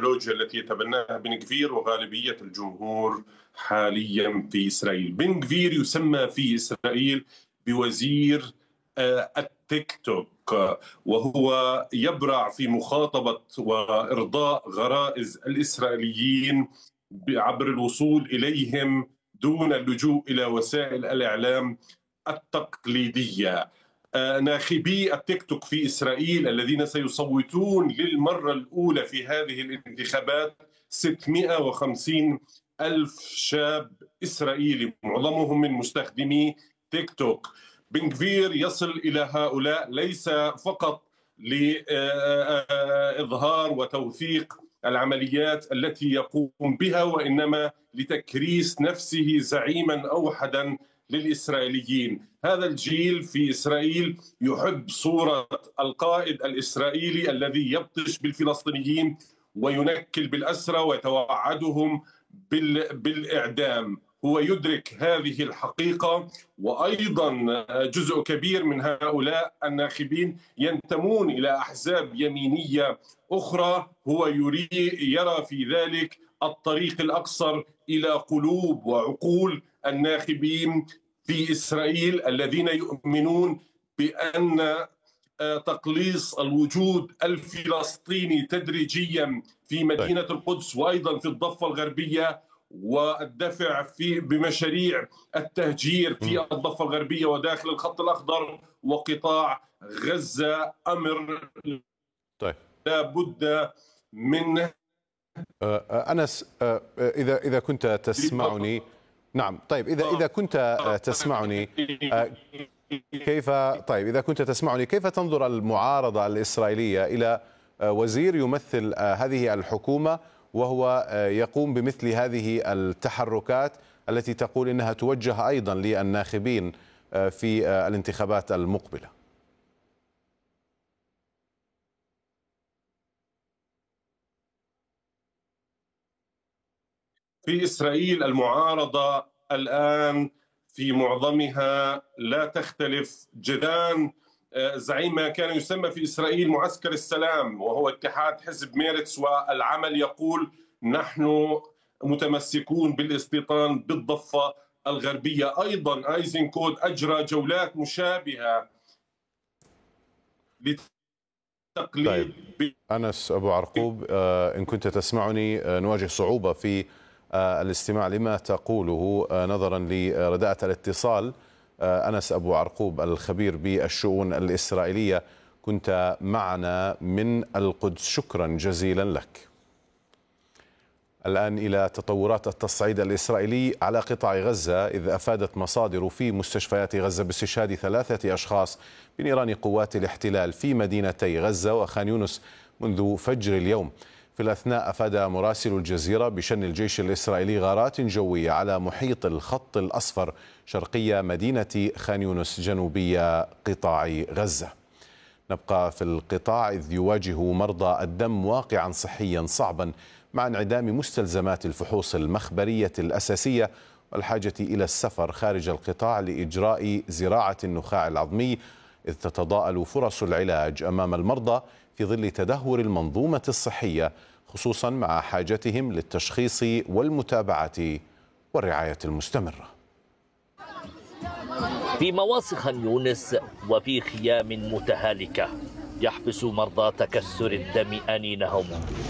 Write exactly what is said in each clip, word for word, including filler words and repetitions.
الأيديولوجيا التي يتبناها بن غفير وغالبية الجمهور حاليا في إسرائيل. بن غفير يسمى في إسرائيل بوزير التيك توك، وهو يبرع في مخاطبة وإرضاء غرائز الإسرائيليين عبر الوصول إليهم دون اللجوء إلى وسائل الإعلام التقليدية. ناخبي التيك توك في إسرائيل الذين سيصوتون للمرة الأولى في هذه الانتخابات ستمائة وخمسين ألف شاب إسرائيلي، معظمهم من مستخدمي تيك توك. بن غفير يصل إلى هؤلاء ليس فقط لإظهار وتوثيق العمليات التي يقوم بها، وإنما لتكريس نفسه زعيما أوحدا للإسرائيليين. هذا الجيل في إسرائيل يحب صورة القائد الإسرائيلي الذي يبطش بالفلسطينيين وينكل بالأسرى ويتوعدهم بالإعدام. هو يدرك هذه الحقيقة، وأيضا جزء كبير من هؤلاء الناخبين ينتمون إلى أحزاب يمينية أخرى. هو يري يرى في ذلك الطريق الأقصر إلى قلوب وعقول الناخبين في إسرائيل الذين يؤمنون بأن تقليص الوجود الفلسطيني تدريجيا في مدينة القدس وأيضا في الضفة الغربية، والدفع في بمشاريع التهجير في الضفة الغربية وداخل الخط الأخضر وقطاع غزة أمر طيب. لا بد من. أنس، إذا إذا كنت تسمعني. نعم، طيب إذا إذا كنت تسمعني كيف طيب إذا كنت تسمعني كيف تنظر المعارضة الإسرائيلية إلى وزير يمثل هذه الحكومة وهو يقوم بمثل هذه التحركات التي تقول إنها توجه أيضا للناخبين في الانتخابات المقبلة؟ في إسرائيل المعارضة الآن في معظمها لا تختلف جدان زعيم ما كان يسمى في إسرائيل معسكر السلام، وهو اتحاد حزب ميرتس والعمل، يقول نحن متمسكون بالاستيطان بالضفة الغربية. أيضا أيزنكوت أجرى جولات مشابهة لتقليد. طيب. أنس أبو عرقوب، إن كنت تسمعني، نواجه صعوبة في الاستماع لما تقوله نظرا لرداءة الاتصال. أنس أبو عرقوب الخبير بالشؤون الإسرائيلية، كنت معنا من القدس، شكرا جزيلا لك. الآن إلى تطورات التصعيد الإسرائيلي على قطاع غزة، إذ أفادت مصادر في مستشفيات غزة باستشهاد ثلاثة أشخاص بنيران قوات الاحتلال في مدينتي غزة وخان يونس منذ فجر اليوم. في الأثناء أفاد مراسل الجزيرة بشن الجيش الإسرائيلي غارات جوية على محيط الخط الأصفر شرقية مدينة خان يونس جنوبي قطاع غزة. نبقى في القطاع إذ يواجه مرضى الدم واقعا صحيا صعبا مع انعدام مستلزمات الفحوص المخبرية الأساسية والحاجة إلى السفر خارج القطاع لإجراء زراعة النخاع العظمي، إذ تتضاءل فرص العلاج أمام المرضى في ظل تدهور المنظومة الصحية، خصوصا مع حاجتهم للتشخيص والمتابعة والرعاية المستمرة. في مواصي خان يونس وفي خيام متهالكة يحبس مرضى تكسر الدم أنينهم،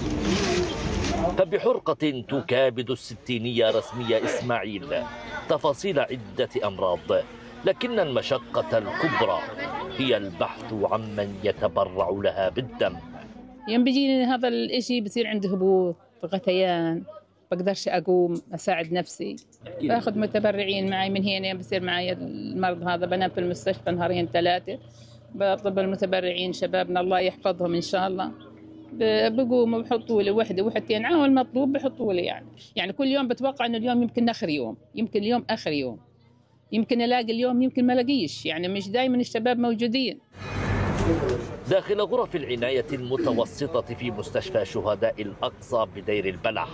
فبحرقة تكابد الستينية رسمية إسماعيل تفاصيل عدة أمراض، لكن المشقة الكبرى هي البحث عمن يتبرع لها بالدم. يوم بيجيني هذا الاشي بصير عندي هبوط، غثيان، بقدرش أقوم أساعد نفسي، باخذ متبرعين معي من هنا، بصير معي المرض هذا، بنام في المستشفى نهارين ثلاثة، بطلب المتبرعين شبابنا الله يحفظهم إن شاء الله، بقوموا بحطوا لي وحده وحدتين عاون المطلوب بحطوا لي يعني يعني كل يوم بتوقع انه اليوم يمكن اخر يوم، يمكن اليوم اخر يوم، يمكن الاقي اليوم، يمكن ما الاقيش، يعني مش دائما الشباب موجودين. داخل غرف العناية المتوسطة في مستشفى شهداء الأقصى بدير البلح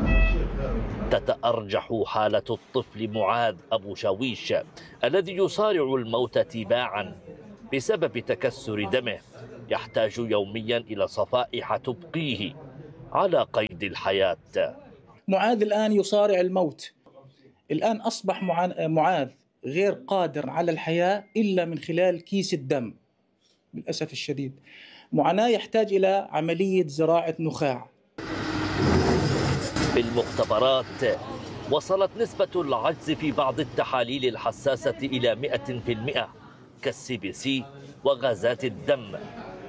تتأرجح حالة الطفل معاذ أبو شاويش الذي يصارع الموت تباعا بسبب تكسر دمه، يحتاج يوميا إلى صفائح تبقيه على قيد الحياة. معاذ الآن يصارع الموت، الآن أصبح معاذ غير قادر على الحياة إلا من خلال كيس الدم للأسف الشديد. معاناة يحتاج إلى عملية زراعة نخاع. في المختبرات وصلت نسبة العجز في بعض التحاليل الحساسة إلى مئة بالمئة كالسي بي سي وغازات الدم